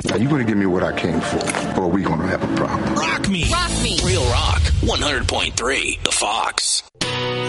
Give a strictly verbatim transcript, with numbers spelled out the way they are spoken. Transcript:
Now, you're going to give me what I came for, or we're going to have a problem. Rock me. Rock me. Real Rock, one hundred point three, The Fox.